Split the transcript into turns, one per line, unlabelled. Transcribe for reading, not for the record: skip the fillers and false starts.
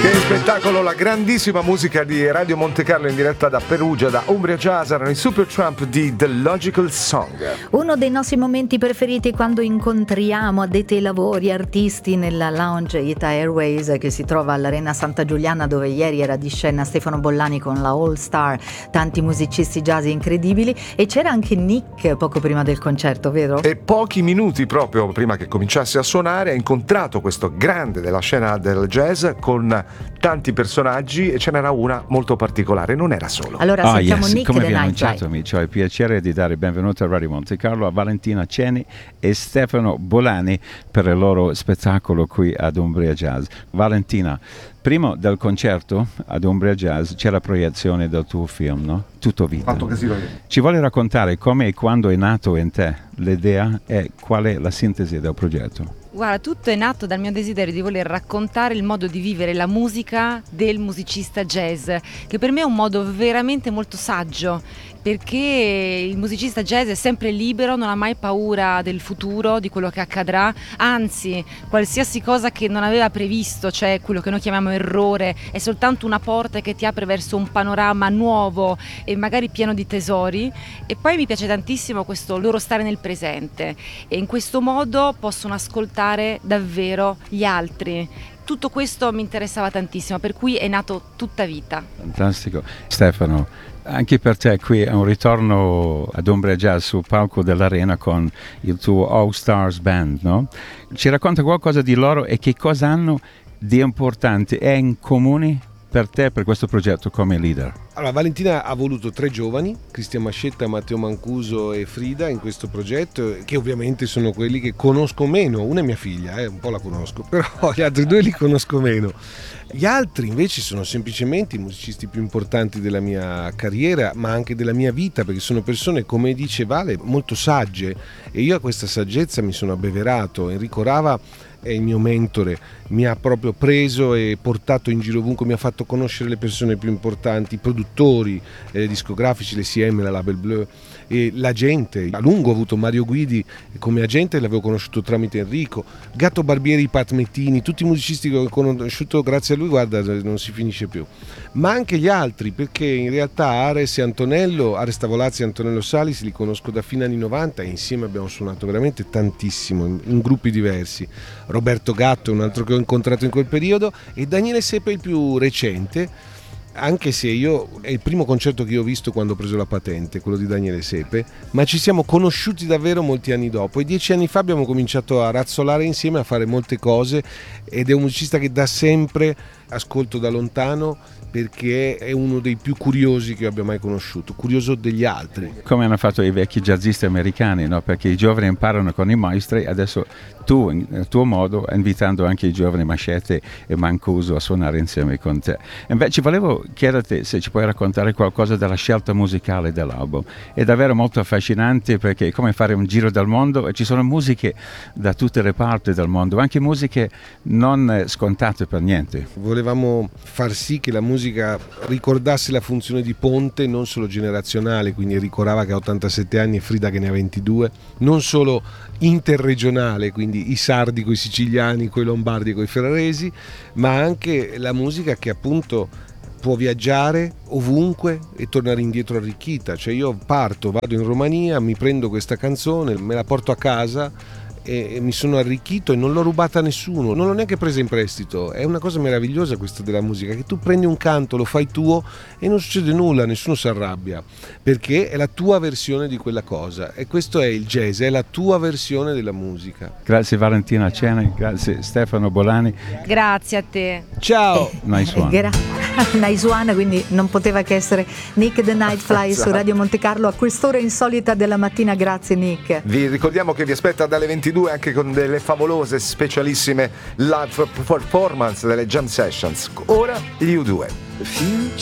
Che spettacolo, la grandissima musica di Radio Monte Carlo in diretta da Perugia, da Umbria Jazz, erano i Supertramp di The Logical Song.
Uno dei nostri momenti preferiti quando incontriamo addetti ai lavori, artisti nella lounge Ita Airways che si trova all'Arena Santa Giuliana, dove ieri era di scena Stefano Bollani con la All Star, tanti musicisti jazz incredibili, e c'era anche Nick poco prima del concerto, vero?
E pochi minuti proprio prima che cominciasse a suonare ha incontrato questo grande della scena del jazz con tanti personaggi, e ce n'era una molto particolare, non era solo.
Allora sentiamo Nick
come
the
vi ho
Night
annunciato, amici, ho il piacere di dare il benvenuto a Radio Monte Carlo a Valentina Ceni e Stefano Bolani per il loro spettacolo qui ad Umbria Jazz. Valentina, prima del concerto ad Umbria Jazz c'è la proiezione del tuo film, no? Tutto vita.
Fatto che si va.
Ci vuole raccontare come e quando è nato in te l'idea e qual è la sintesi del progetto?
Guarda, tutto è nato dal mio desiderio di voler raccontare il modo di vivere la musica del musicista jazz, che per me è un modo veramente molto saggio, perché il musicista jazz è sempre libero, non ha mai paura del futuro, di quello che accadrà, anzi qualsiasi cosa che non aveva previsto, cioè quello che noi chiamiamo errore, è soltanto una porta che ti apre verso un panorama nuovo e magari pieno di tesori. E poi mi piace tantissimo questo loro stare nel presente, e in questo modo possono ascoltare davvero gli altri. Tutto questo mi interessava tantissimo, per cui è nato Tutta Vita.
Fantastico. Stefano, anche per te qui è un ritorno ad Umbria Jazz sul palco dell'Arena con il tuo All Stars Band, no? Ci racconta qualcosa di loro e che cosa hanno di importante e in comune per te, per questo progetto come leader?
Allora, Valentina ha voluto 3 giovani, Cristian Mascetta, Matteo Mancuso e Frida, in questo progetto, che ovviamente sono quelli che conosco meno. Una è mia figlia, un po' la conosco, però gli altri 2 li conosco meno. Gli altri invece sono semplicemente i musicisti più importanti della mia carriera, ma anche della mia vita, perché sono persone, come dice Vale, molto sagge, e io a questa saggezza mi sono abbeverato. Enrico Rava è il mio mentore, mi ha proprio preso e portato in giro ovunque, mi ha fatto conoscere le persone più importanti, i produttori discografici, le CM, la Label Bleu, e la gente. A lungo ho avuto Mario Guidi come agente, l'avevo conosciuto tramite Enrico, Gatto Barbieri, Pat Mettini, tutti i musicisti che ho conosciuto grazie a lui, guarda, non si finisce più. Ma anche gli altri, perché in realtà Ares e Antonello, Ares Tavolazzi e Antonello Salis li conosco da fine anni 90 e insieme abbiamo suonato veramente tantissimo in gruppi diversi. Roberto Gatto è un altro che ho incontrato in quel periodo, e Daniele Sepe è il più recente, anche se è il primo concerto che io ho visto quando ho preso la patente, quello di Daniele Sepe, ma ci siamo conosciuti davvero molti anni dopo, e 10 anni fa abbiamo cominciato a razzolare insieme, a fare molte cose, ed è un musicista che da sempre ascolto da lontano, perché è uno dei più curiosi che abbia mai conosciuto, curioso degli altri.
Come hanno fatto i vecchi jazzisti americani, no? Perché i giovani imparano con i maestri, adesso tu, nel tuo modo, invitando anche i giovani Mascette e Mancuso a suonare insieme con te. Invece volevo chiederti se ci puoi raccontare qualcosa della scelta musicale dell'album. È davvero molto affascinante, perché è come fare un giro del mondo e ci sono musiche da tutte le parti del mondo, anche musiche non scontate per niente.
Volevamo far sì che la musica ricordasse la funzione di ponte, non solo generazionale, quindi Enrico Rava che ha 87 anni e Frida che ne ha 22, non solo interregionale, quindi i sardi coi siciliani, coi lombardi, coi ferraresi, ma anche la musica che appunto può viaggiare ovunque e tornare indietro arricchita. Cioè io parto, vado in Romania, mi prendo questa canzone, me la porto a casa e mi sono arricchito e non l'ho rubata a nessuno, non l'ho neanche presa in prestito. È una cosa meravigliosa questa della musica, che tu prendi un canto, lo fai tuo e non succede nulla, nessuno si arrabbia, perché è la tua versione di quella cosa, e questo è il jazz, è la tua versione della musica.
Grazie Valentina Ceni, grazie Stefano Bolani.
Grazie a te.
Ciao.
Nice one.
Nice one, quindi non poteva che essere Nick the Nightfly su Radio Monte Carlo a quest'ora insolita della mattina. Grazie Nick.
Vi ricordiamo che vi aspetta dalle 22 anche con delle favolose, specialissime live performance delle Jam Sessions. Ora gli U2.